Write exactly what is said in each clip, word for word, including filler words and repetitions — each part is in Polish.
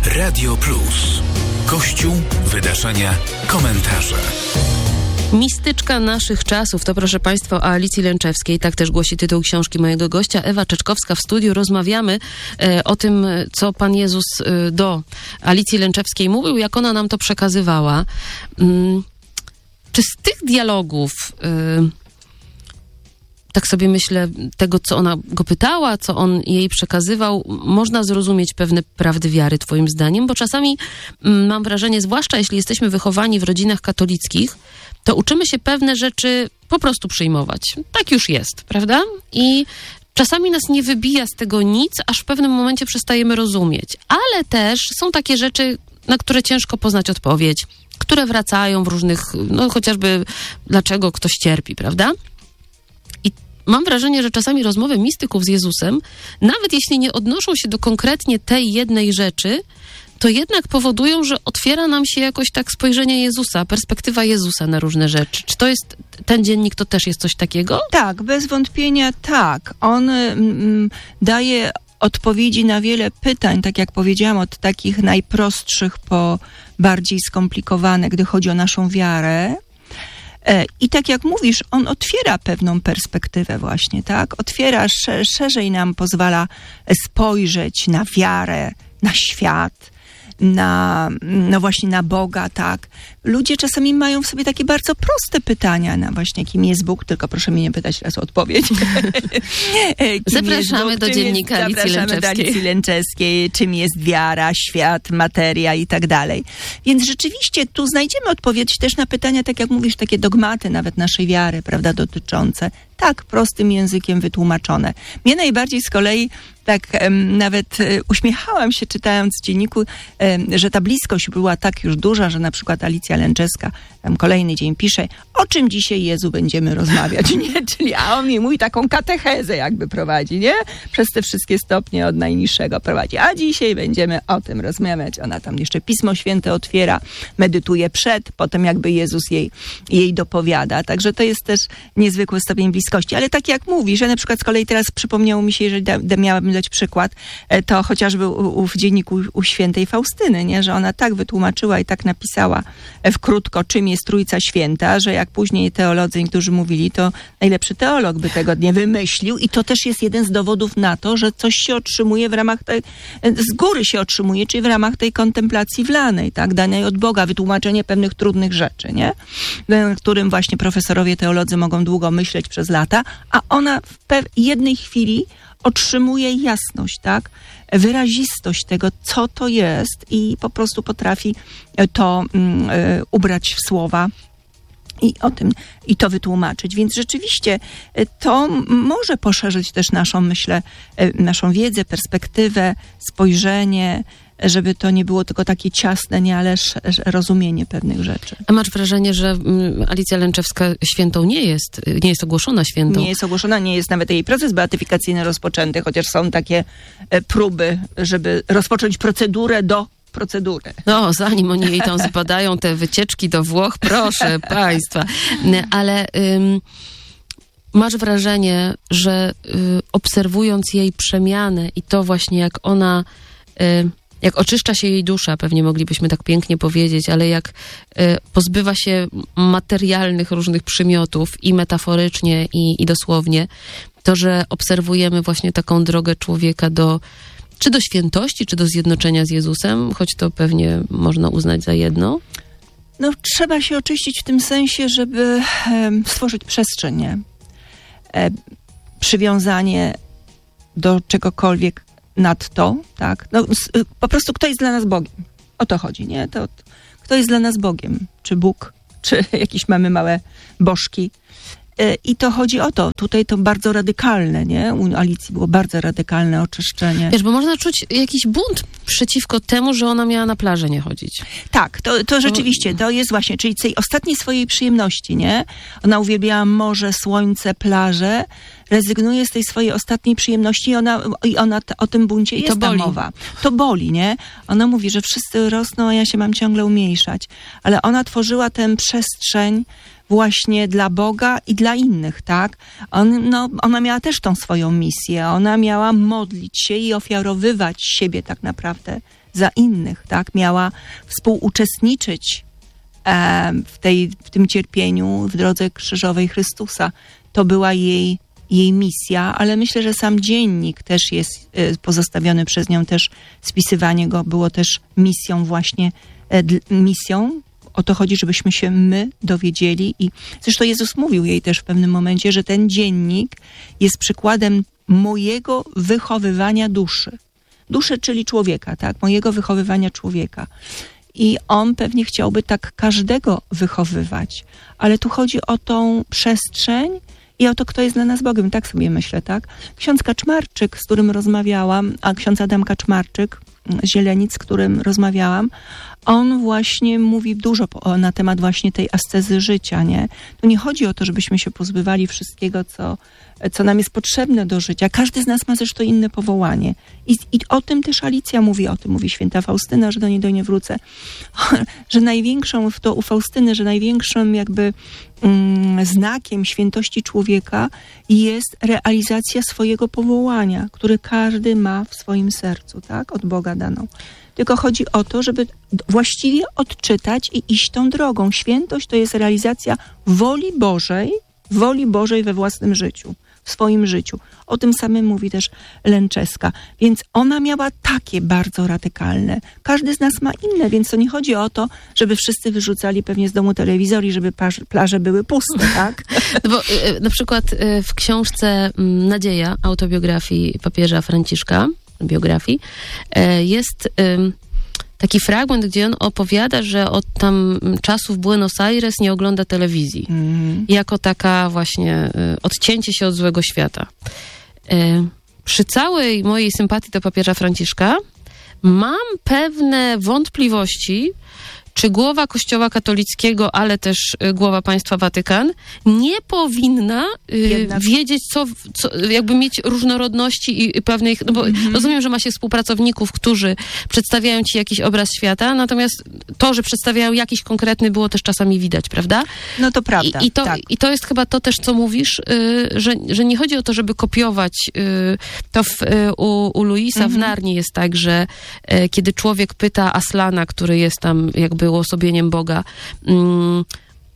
Radio Plus. Kościół, wydarzenia, komentarze. Mistyczka naszych czasów to, proszę Państwa, o Alicji Lęczewskiej. Tak też głosi tytuł książki mojego gościa. Ewa Czeczkowska w studiu. Rozmawiamy e, o tym, co Pan Jezus e, do Alicji Lęczewskiej mówił, jak ona nam to przekazywała. Mm, czy z tych dialogów, e, tak sobie myślę, tego, co ona go pytała, co on jej przekazywał, można zrozumieć pewne prawdy wiary, twoim zdaniem? Bo czasami mm, mam wrażenie, zwłaszcza jeśli jesteśmy wychowani w rodzinach katolickich, to uczymy się pewne rzeczy po prostu przyjmować. Tak już jest, prawda? I czasami nas nie wybija z tego nic, aż w pewnym momencie przestajemy rozumieć. Ale też są takie rzeczy, na które ciężko poznać odpowiedź, które wracają w różnych, no chociażby dlaczego ktoś cierpi, prawda? I mam wrażenie, że czasami rozmowy mistyków z Jezusem, nawet jeśli nie odnoszą się do konkretnie tej jednej rzeczy, to jednak powodują, że otwiera nam się jakoś tak spojrzenie Jezusa, perspektywa Jezusa na różne rzeczy. Czy to jest, ten dziennik to też jest coś takiego? Tak, bez wątpienia tak. On mm, daje odpowiedzi na wiele pytań, tak jak powiedziałam, od takich najprostszych po bardziej skomplikowane, gdy chodzi o naszą wiarę. I tak jak mówisz, on otwiera pewną perspektywę właśnie, tak? Otwiera, szerzej nam pozwala spojrzeć na wiarę, na świat, na, no właśnie na Boga, tak. Ludzie czasami mają w sobie takie bardzo proste pytania na właśnie, kim jest Bóg, tylko proszę mnie nie pytać raz o odpowiedź. Zapraszamy Bóg, do dziennika jest, Alicji zapraszamy Lęczewskiej. do Alicji Lęczewskiej, czym jest wiara, świat, materia i tak dalej. Więc rzeczywiście tu znajdziemy odpowiedź też na pytania, tak jak mówisz, takie dogmaty nawet naszej wiary, prawda, dotyczące, tak prostym językiem wytłumaczone. Mnie najbardziej z kolei tak um, nawet um, uśmiechałam się, czytając w dzienniku, um, że ta bliskość była tak już duża, że na przykład Alicja Lęczewska tam kolejny dzień pisze, o czym dzisiaj Jezu będziemy rozmawiać, nie? Czyli a on mi mówi taką katechezę jakby prowadzi, nie? Przez te wszystkie stopnie od najniższego prowadzi. A dzisiaj będziemy o tym rozmawiać. Ona tam jeszcze Pismo Święte otwiera, medytuje przed, potem jakby Jezus jej, jej dopowiada. Także to jest też niezwykły stopień bliskości. Ale tak jak mówi, że na przykład z kolei teraz przypomniało mi się, jeżeli da, da, miałabym dać przykład, to chociażby u, u, w dzienniku u świętej Faustyny, nie? Że ona tak wytłumaczyła i tak napisała w krótko, czym jest Trójca Święta, że jak później teolodzy niektórzy mówili, to najlepszy teolog by tego nie wymyślił i to też jest jeden z dowodów na to, że coś się otrzymuje w ramach tej, z góry się otrzymuje, czyli w ramach tej kontemplacji wlanej, tak, danej od Boga, wytłumaczenie pewnych trudnych rzeczy, nie? W którym właśnie profesorowie teolodzy mogą długo myśleć przez lata, a ona w pew- jednej chwili otrzymuje jasność, tak? Wyrazistość tego, co to jest i po prostu potrafi to um, ubrać w słowa i o tym, i to wytłumaczyć. Więc rzeczywiście to może poszerzyć też naszą, myślę, naszą wiedzę, perspektywę, spojrzenie, żeby to nie było tylko takie ciasne, nie, ale rozumienie pewnych rzeczy. A masz wrażenie, że Alicja Lęczewska świętą nie jest, nie jest ogłoszona świętą? Nie jest ogłoszona, nie jest nawet jej proces beatyfikacyjny rozpoczęty, chociaż są takie próby, żeby rozpocząć procedurę do procedury. No, zanim oni jej tam zbadają te wycieczki do Włoch, proszę Państwa. Ale ym, masz wrażenie, że y, obserwując jej przemianę i to właśnie jak ona... Y, jak oczyszcza się jej dusza, pewnie moglibyśmy tak pięknie powiedzieć, ale jak y, pozbywa się materialnych różnych przymiotów i metaforycznie, i, i dosłownie, to, że obserwujemy właśnie taką drogę człowieka do, czy do świętości, czy do zjednoczenia z Jezusem, choć to pewnie można uznać za jedno. No, trzeba się oczyścić w tym sensie, żeby e, stworzyć przestrzeń, nie? E, przywiązanie do czegokolwiek nadto, tak? No, po prostu kto jest dla nas Bogiem? O to chodzi, nie? To, kto jest dla nas Bogiem? Czy Bóg, czy jakieś mamy małe bożki? I to chodzi o to. Tutaj to bardzo radykalne, nie? U Alicji było bardzo radykalne oczyszczenie. Wiesz, bo można czuć jakiś bunt przeciwko temu, że ona miała na plażę nie chodzić. Tak, to, to rzeczywiście, to jest właśnie, czyli tej ostatniej swojej przyjemności, nie? Ona uwielbiała morze, słońce, plażę, rezygnuje z tej swojej ostatniej przyjemności i ona, i ona t- o tym buncie I jest to boli. ta mowa. To boli, nie? Ona mówi, że wszyscy rosną, a ja się mam ciągle umniejszać. Ale ona tworzyła tę przestrzeń właśnie dla Boga i dla innych, tak? On, no, ona miała też tą swoją misję. Ona miała modlić się i ofiarowywać siebie tak naprawdę za innych, tak? Miała współuczestniczyć e, w, tej, w tym cierpieniu w drodze krzyżowej Chrystusa. To była jej, jej misja, ale myślę, że sam dziennik też jest e, pozostawiony przez nią, też spisywanie go było też misją właśnie, e, d, misją. O to chodzi, żebyśmy się my dowiedzieli i zresztą Jezus mówił jej też w pewnym momencie, że ten dziennik jest przykładem mojego wychowywania duszy. Duszy, czyli człowieka, tak? Mojego wychowywania człowieka. I on pewnie chciałby tak każdego wychowywać. Ale tu chodzi o tą przestrzeń i o to, kto jest dla nas Bogiem. Tak sobie myślę, tak? Ksiądz Kaczmarczyk, z którym rozmawiałam, a ksiądz Adam Kaczmarczyk z Zielenic, z którym rozmawiałam, on właśnie mówi dużo po, na temat właśnie tej ascezy życia, nie? Tu nie chodzi o to, żebyśmy się pozbywali wszystkiego, co, co nam jest potrzebne do życia. Każdy z nas ma zresztą inne powołanie. I, I o tym też Alicja mówi, o tym mówi święta Faustyna, że do niej do nie wrócę, że największą, to u Faustyny, że największym jakby mm, znakiem świętości człowieka jest realizacja swojego powołania, które każdy ma w swoim sercu, tak? Od Boga daną. Tylko chodzi o to, żeby właściwie odczytać i iść tą drogą. Świętość to jest realizacja woli Bożej, woli Bożej we własnym życiu, w swoim życiu. O tym samym mówi też Lęczewska. Więc ona miała takie bardzo radykalne. Każdy z nas ma inne, więc to nie chodzi o to, żeby wszyscy wyrzucali pewnie z domu telewizor i żeby plaże były puste, tak? No bo y, na przykład y, w książce Nadzieja, autobiografii papieża Franciszka, biografii, jest taki fragment, gdzie on opowiada, że od tam czasów Buenos Aires nie ogląda telewizji. Mm. Jako taka właśnie odcięcie się od złego świata. Przy całej mojej sympatii do papieża Franciszka mam pewne wątpliwości, czy głowa Kościoła katolickiego, ale też y, głowa państwa Watykan nie powinna y, wiedzieć, co, co, jakby mieć różnorodności i, i pewnych, no bo mm-hmm. rozumiem, że ma się współpracowników, którzy przedstawiają ci jakiś obraz świata, natomiast to, że przedstawiają jakiś konkretny, było też czasami widać, prawda? No to prawda, I, i, to, tak. i to jest chyba to też, co mówisz, y, że, że nie chodzi o to, żeby kopiować y, to w, y, u, u Luisa mm-hmm. w Narni jest tak, że y, kiedy człowiek pyta Aslana, który jest tam jakby uosobieniem Boga, um,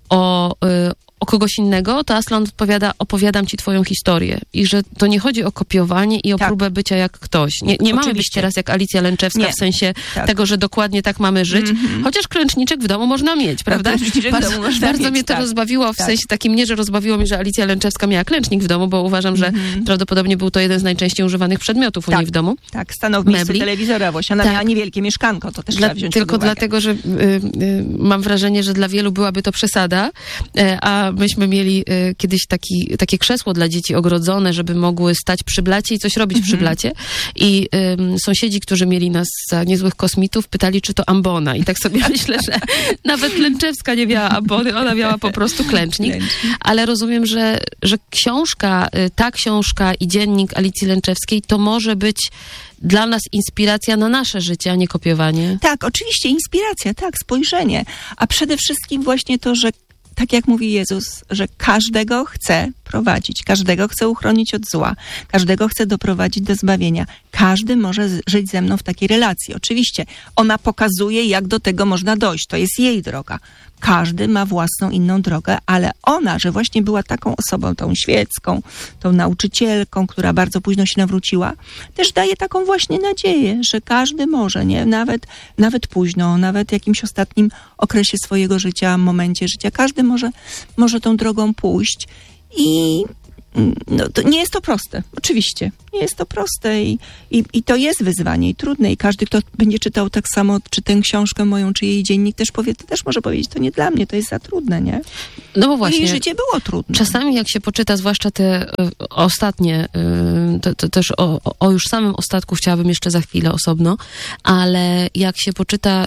o, y, o kogoś innego, to Aslan odpowiada, opowiadam ci twoją historię. I że to nie chodzi o kopiowanie i o tak. próbę bycia jak ktoś. Nie, nie mamy być teraz jak Alicja Lęczewska nie. w sensie tak. tego, że dokładnie tak mamy żyć. Mm-hmm. Chociaż klęczniczek w domu można mieć, prawda? No, bardzo w domu można bardzo mieć, mnie to tak. rozbawiło, w tak. sensie takim nie, że rozbawiło mnie, że Alicja Lęczewska miała klęcznik w domu, bo uważam, że mm-hmm. prawdopodobnie był to jeden z najczęściej używanych przedmiotów tak. u niej w domu. Tak, stanął w miejscu Mebli. telewizora, bo ona tak. miała niewielkie mieszkanko, to też Dla, trzeba wziąć Tylko pod uwagę. dlatego, że y, y, mam wrażenie, że dla wielu byłaby to przesada, y, a myśmy mieli y, kiedyś taki, takie krzesło dla dzieci ogrodzone, żeby mogły stać przy blacie i coś robić mm-hmm. przy blacie. I y, sąsiedzi, którzy mieli nas za niezłych kosmitów, pytali, czy to ambona. I tak sobie myślę, że nawet Lęczewska nie miała ambony, ona miała po prostu klęcznik. Ale rozumiem, że, że książka, y, ta książka i dziennik Alicji Lęczewskiej to może być dla nas inspiracja na nasze życie, a nie kopiowanie. Tak, oczywiście inspiracja, tak, spojrzenie. A przede wszystkim właśnie to, że tak jak mówi Jezus, że każdego chce prowadzić, każdego chce uchronić od zła, każdego chce doprowadzić do zbawienia. Każdy może z- żyć ze mną w takiej relacji. Oczywiście ona pokazuje, jak do tego można dojść. To jest jej droga. Każdy ma własną inną drogę, ale ona, że właśnie była taką osobą, tą świecką, tą nauczycielką, która bardzo późno się nawróciła, też daje taką właśnie nadzieję, że każdy może, nie? Nawet, nawet późno, nawet w jakimś ostatnim okresie swojego życia, momencie życia, każdy może, może tą drogą pójść i no, to nie jest to proste, oczywiście. Nie jest to proste i, i, i to jest wyzwanie i trudne i każdy, kto będzie czytał tak samo, czy tę książkę moją, czy jej dziennik, też powie, to też może powiedzieć, to nie dla mnie, to jest za trudne, nie? No bo właśnie. Jej życie było trudne. Czasami jak się poczyta, zwłaszcza te y, ostatnie, y, to, to też o, o już samym ostatku chciałabym jeszcze za chwilę osobno, ale jak się poczyta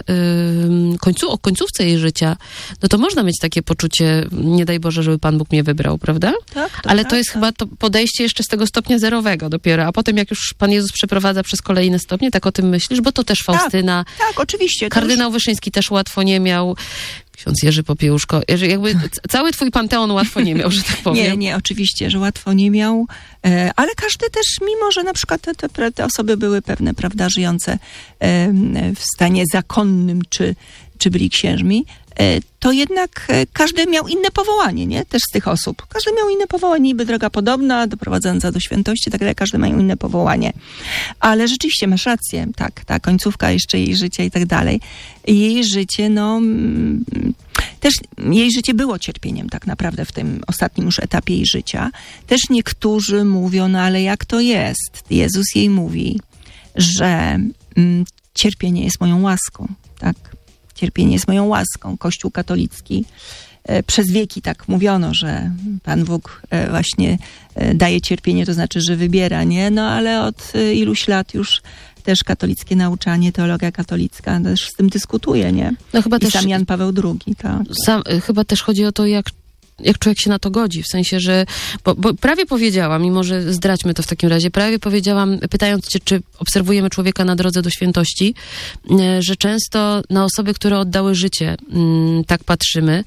y, końcu, o końcówce jej życia, no to można mieć takie poczucie, nie daj Boże, żeby Pan Bóg mnie wybrał, prawda? Tak, to ale tak, to jest tak. chyba to podejście jeszcze z tego stopnia zerowego dopiero, a potem jak już Pan Jezus przeprowadza przez kolejne stopnie, tak o tym myślisz, bo to też Faustyna. Tak, tak oczywiście. Kardynał już... Wyszyński też łatwo nie miał. ksiądz Jerzy Popiełuszko. Jerzy, jakby c- cały twój panteon łatwo nie miał, że tak powiem. Nie, nie, oczywiście, że łatwo nie miał, e, ale każdy też, mimo że na przykład te, te, te osoby były pewne, prawda, żyjące e, w stanie zakonnym, czy, czy byli księżmi, e, to jednak e, każdy miał inne powołanie, nie? Też z tych osób. Każdy miał inne powołanie, niby droga podobna, doprowadzająca do świętości, tak dalej, każdy ma inne powołanie. Ale rzeczywiście masz rację, tak, ta końcówka jeszcze jej życia i tak dalej. Jej życie, no... Mm, też jej życie było cierpieniem tak naprawdę w tym ostatnim już etapie jej życia. Też niektórzy mówią, no ale jak to jest? Jezus jej mówi, że mm, cierpienie jest moją łaską, tak? Cierpienie jest moją łaską. Kościół katolicki e, przez wieki tak mówiono, że Pan Bóg e, właśnie e, daje cierpienie, to znaczy, że wybiera, nie? No ale od e, iluś lat już też katolickie nauczanie, teologia katolicka też z tym dyskutuje, nie? No chyba I też, sam Jan Paweł drugi, tak. sam, chyba też chodzi o to, jak jak człowiek się na to godzi, w sensie, że bo, bo prawie powiedziałam, mimo że zdradźmy to w takim razie, prawie powiedziałam, pytając cię, czy obserwujemy człowieka na drodze do świętości, że często na osoby, które oddały życie, tak patrzymy.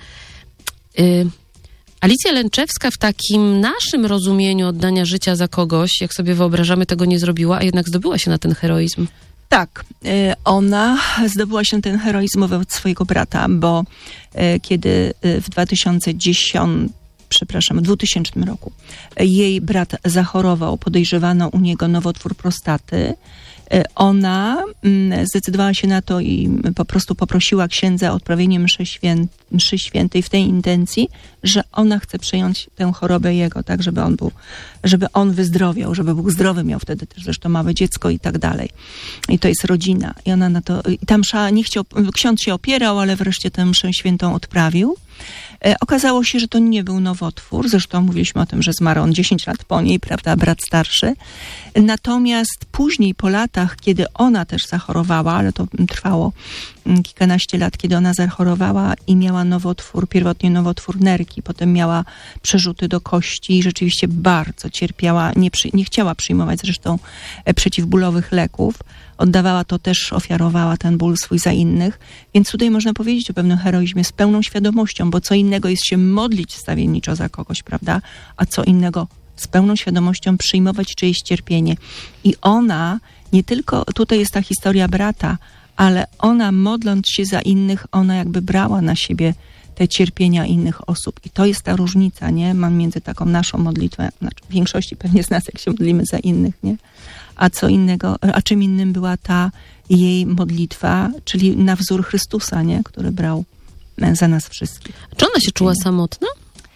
Alicja Lęczewska w takim naszym rozumieniu oddania życia za kogoś, jak sobie wyobrażamy, tego nie zrobiła, a jednak zdobyła się na ten heroizm. Tak, ona zdobyła się ten heroizm wobec swojego brata, bo kiedy w dwa tysiące dziesiątym, przepraszam, w dwutysięcznym roku jej brat zachorował, podejrzewano u niego nowotwór prostaty, ona zdecydowała się na to i po prostu poprosiła księdza o odprawienie mszy, świę, mszy świętej w tej intencji, że ona chce przejąć tę chorobę jego, tak, żeby on był, żeby on wyzdrowiał, żeby był zdrowy, miał wtedy też zresztą małe dziecko i tak dalej. I to jest rodzina. I ona na to, i tam msza, nie chciał, ksiądz się opierał, ale wreszcie tę mszę świętą odprawił. E, okazało się, że to nie był nowotwór, zresztą mówiliśmy o tym, że zmarł on dziesięć lat po niej, prawda, brat starszy. Natomiast później, po latach, kiedy ona też zachorowała, ale to trwało kilkanaście lat, kiedy ona zachorowała i miała nowotwór, pierwotnie nowotwór nerki, potem miała przerzuty do kości i rzeczywiście bardzo cierpiała, nie, przy, nie chciała przyjmować zresztą przeciwbólowych leków, oddawała to też, ofiarowała ten ból swój za innych, więc tutaj można powiedzieć o pewnym heroizmie z pełną świadomością, bo co innego jest się modlić stawienniczo za kogoś, prawda, a co innego z pełną świadomością przyjmować czyjeś cierpienie. I ona, nie tylko, tutaj jest ta historia brata, ale ona, modląc się za innych, ona jakby brała na siebie te cierpienia innych osób. I to jest ta różnica, nie? Mam między taką naszą modlitwę, znaczy w większości pewnie z nas, jak się modlimy za innych, nie? A co innego, a czym innym była ta jej modlitwa, czyli na wzór Chrystusa, nie? Który brał za nas wszystkich. Czy ona się czuła samotna?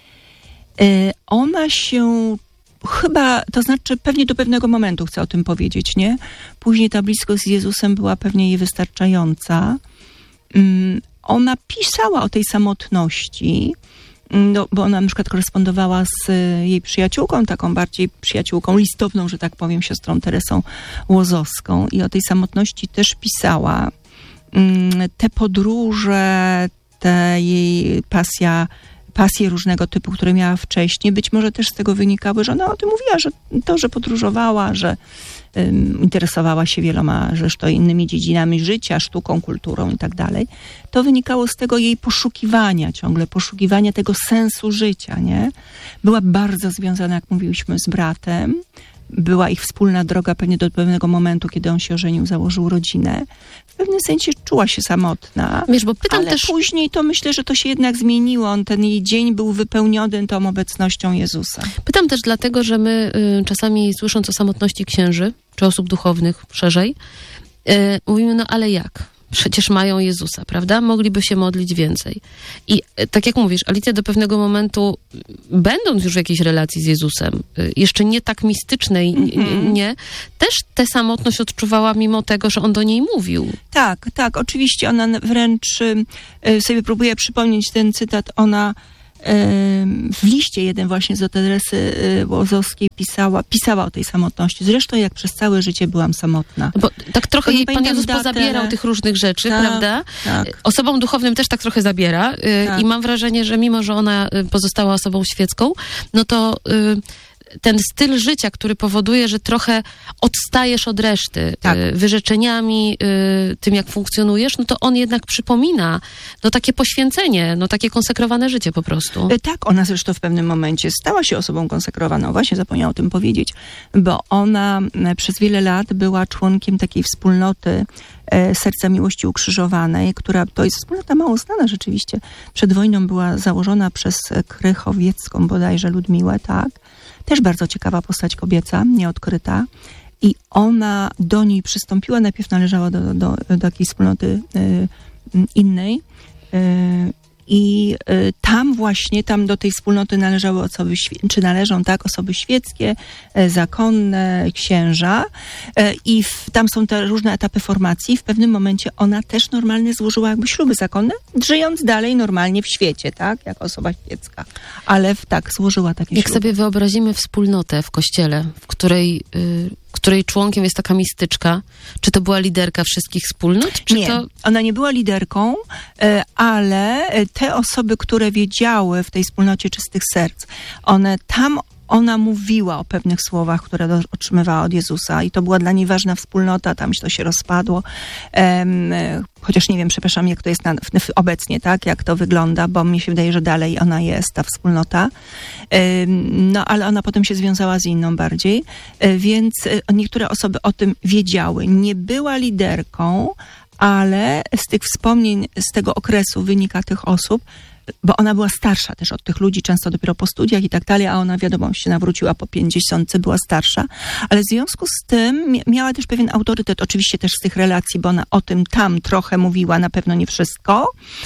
Y, ona się chyba, to znaczy pewnie do pewnego momentu chcę o tym powiedzieć, nie? Później ta bliskość z Jezusem była pewnie jej wystarczająca. Um, ona pisała o tej samotności, no, bo ona na przykład korespondowała z jej przyjaciółką, taką bardziej przyjaciółką listowną, że tak powiem, siostrą Teresą Łozowską i o tej samotności też pisała. Um, te podróże, te jej pasja pasje różnego typu, które miała wcześniej, być może też z tego wynikały, że ona o tym mówiła, że to, że podróżowała, że um, interesowała się wieloma zresztą innymi dziedzinami życia, sztuką, kulturą i tak dalej, to wynikało z tego jej poszukiwania ciągle, poszukiwania tego sensu życia, nie? Była bardzo związana, jak mówiliśmy, z bratem. Była ich wspólna droga pewnie do pewnego momentu, kiedy on się ożenił, założył rodzinę. W pewnym sensie czuła się samotna. Wiesz, bo pytam ale też... później to myślę, że to się jednak zmieniło. On, ten jej dzień był wypełniony tą obecnością Jezusa. Pytam też dlatego, że my y, czasami słysząc o samotności księży, czy osób duchownych szerzej, y, mówimy, no ale jak? Przecież mają Jezusa, prawda? Mogliby się modlić więcej. I tak jak mówisz, Alicja do pewnego momentu, będąc już w jakiejś relacji z Jezusem, jeszcze nie tak mistycznej, mm-hmm. nie, też tę samotność odczuwała mimo tego, że on do niej mówił. Tak, tak, oczywiście. Ona wręcz, sobie próbuję przypomnieć ten cytat, ona w liście jeden właśnie do Teresy Łozowskiej pisała, pisała o tej samotności. Zresztą jak przez całe życie byłam samotna. Bo tak trochę jej Pan Jezus datę, pozabierał ale... tych różnych rzeczy, tak, prawda? Tak. Osobom duchownym też tak trochę zabiera tak. I mam wrażenie, że mimo, że ona pozostała osobą świecką, no to ten styl życia, który powoduje, że trochę odstajesz od reszty Tak. y, wyrzeczeniami, y, tym jak funkcjonujesz, no to on jednak przypomina no takie poświęcenie, no takie konsekrowane życie po prostu. E, Tak, ona zresztą w pewnym momencie stała się osobą konsekrowaną. Właśnie zapomniałam o tym powiedzieć, bo ona m, przez wiele lat była członkiem takiej wspólnoty e, Serca Miłości Ukrzyżowanej, która to jest wspólnota mało znana rzeczywiście. Przed wojną była założona przez Krychowiecką bodajże Ludmiłę, tak. Też bardzo ciekawa postać kobieca, nieodkryta. I ona do niej przystąpiła, najpierw należała do, do, do takiej wspólnoty y, innej. Y, I y, tam właśnie, tam do tej wspólnoty należały osoby, świe- czy należą tak, osoby świeckie, y, zakonne, księża. Y, I w, tam są te różne etapy formacji. W pewnym momencie ona też normalnie złożyła jakby śluby zakonne, żyjąc dalej normalnie w świecie, tak, jak osoba świecka. Ale w, tak, złożyła takie Jak śluby. sobie wyobrazimy wspólnotę w kościele, w której, y, której członkiem jest taka mistyczka, czy to była liderka wszystkich wspólnot? Czy Nie, to... ona nie była liderką, e, ale te osoby, które wiedziały w tej wspólnocie czystych serc, one tam, ona mówiła o pewnych słowach, które do, otrzymywała od Jezusa i to była dla niej ważna wspólnota, tam to się rozpadło. Em, chociaż nie wiem, przepraszam, jak to jest na, w, obecnie, tak, jak to wygląda, bo mi się wydaje, że dalej ona jest, ta wspólnota. Em, no, ale ona potem się związała z inną bardziej, e, więc e, niektóre osoby o tym wiedziały. Nie była liderką, ale z tych wspomnień, z tego okresu wynika tych osób, bo ona była starsza też od tych ludzi, często dopiero po studiach i tak dalej, a ona wiadomo się nawróciła po pięćdziesiątce, była starsza, ale w związku z tym miała też pewien autorytet, oczywiście też z tych relacji, bo ona o tym tam trochę mówiła, na pewno nie wszystko.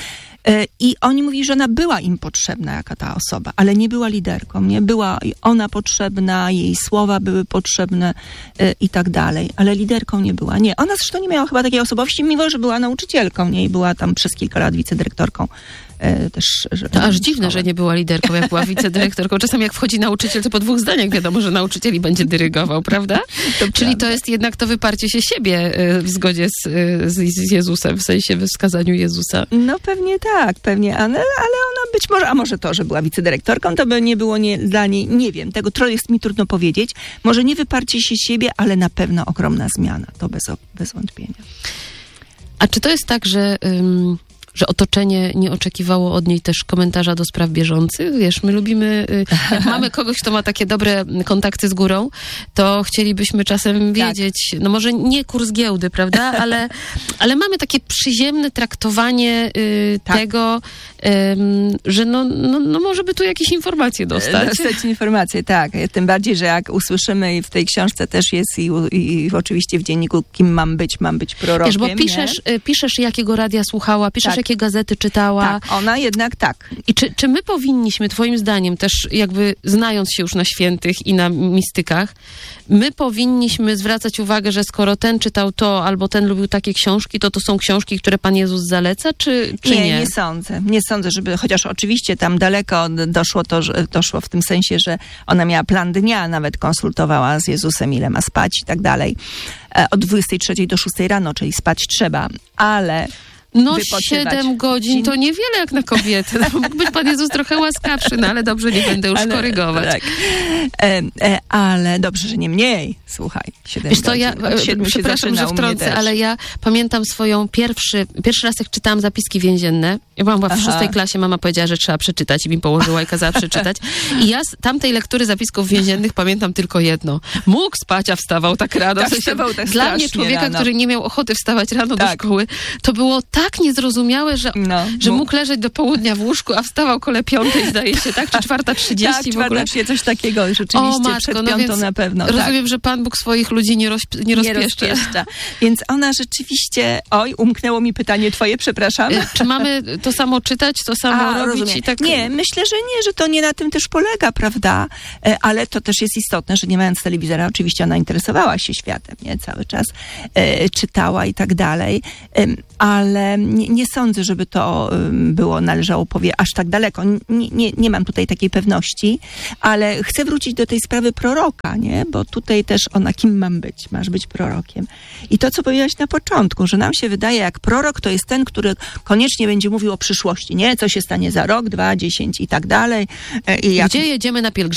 I oni mówili, że ona była im potrzebna, jaka ta osoba, ale nie była liderką, nie była ona potrzebna, jej słowa były potrzebne i tak dalej, ale liderką nie była. Nie, ona zresztą nie miała chyba takiej osobowości, mimo że była nauczycielką, nie, i była tam przez kilka lat wicedyrektorką. Też, że to aż dziwne, że nie była liderką, jak była wicedyrektorką. Czasem jak wchodzi nauczyciel, to po dwóch zdaniach wiadomo, że nauczycieli będzie dyrygował, prawda? To Czyli prawda. To jest jednak to wyparcie się siebie w zgodzie z, z, z Jezusem, w sensie we wskazaniu Jezusa. No pewnie tak, pewnie, ale, ale ona być może, a może to, że była wicedyrektorką, to by nie było nie, dla niej, nie wiem, tego tro jest mi trudno powiedzieć. Może nie wyparcie się siebie, ale na pewno ogromna zmiana, to bez, bez wątpienia. A czy to jest tak, że... Ym... że otoczenie nie oczekiwało od niej też komentarza do spraw bieżących? Wiesz, my lubimy, jak mamy kogoś, kto ma takie dobre kontakty z górą, to chcielibyśmy czasem wiedzieć, tak. no może nie kurs giełdy, prawda, ale, ale mamy takie przyziemne traktowanie y, tak. tego, y, że no, no, no może by tu jakieś informacje dostać. Dostać informacje, tak. Tym bardziej, że jak usłyszymy i w tej książce też jest i, i, i oczywiście w dzienniku, kim mam być, mam być prorokiem. Wiesz, bo piszesz, y, piszesz jakiego radia słuchała, piszesz tak. jakie gazety czytała. Tak, ona jednak tak. I czy, czy my powinniśmy, twoim zdaniem, też jakby znając się już na świętych i na mistykach, my powinniśmy zwracać uwagę, że skoro ten czytał to, albo ten lubił takie książki, to to są książki, które Pan Jezus zaleca, czy, czy nie? Nie, nie sądzę. Nie sądzę, żeby, chociaż oczywiście tam daleko doszło to, że, doszło w tym sensie, że ona miała plan dnia, nawet konsultowała z Jezusem, ile ma spać i tak dalej. Od dwudziestej trzeciej do szóstej rano, czyli spać trzeba, ale... No siedem godzin to niewiele jak na kobietę. No, mógł być Pan Jezus trochę łaskawszy, no ale dobrze, nie będę już ale, korygować. Tak. E, e, ale dobrze, że nie mniej. Słuchaj, siedem Wiesz to godzin. ja, przepraszam, że wtrącę, ale ja pamiętam swoją pierwszy, pierwszy raz jak czytałam zapiski więzienne. Ja byłam w szóstej klasie, mama powiedziała, że trzeba przeczytać i mi położyła i kazała przeczytać. I ja z tamtej lektury zapisków więziennych pamiętam tylko jedno. Mógł spać, a wstawał tak rano. Tak, w sensie, wstawał tak dla mnie człowieka, rano. który nie miał ochoty wstawać rano tak. do szkoły, to było tak niezrozumiałe, że, no, że mógł... mógł leżeć do południa w łóżku, a wstawał koło piątej, zdaje się, tak? Czy czwarta trzydzieści tak, w ogóle? Tak, coś takiego, rzeczywiście, o, matko, przed piątą no więc na pewno. Rozumiem, tak. że Pan Bóg swoich ludzi nie, roz, nie rozpieszcza. Nie rozpieszcza. Więc ona rzeczywiście... Oj, umknęło mi pytanie twoje, przepraszam. Czy mamy to samo czytać, to samo a, robić? I tak... Nie, myślę, że nie, że to nie na tym też polega, prawda? Ale to też jest istotne, że nie mając telewizora, oczywiście ona interesowała się światem, nie? Cały czas e, czytała i tak dalej. E, ale nie, nie sądzę, żeby to było, należało powie aż tak daleko. Nie, nie, nie mam tutaj takiej pewności, ale chcę wrócić do tej sprawy proroka, nie? Bo tutaj też ona, kim mam być? Masz być prorokiem. I to, co powiedziałaś na początku, że nam się wydaje, jak prorok to jest ten, który koniecznie będzie mówił o przyszłości, nie? Co się stanie za rok, dwa, dziesięć i tak dalej. I jak... Gdzie jedziemy na pielgrzymkę?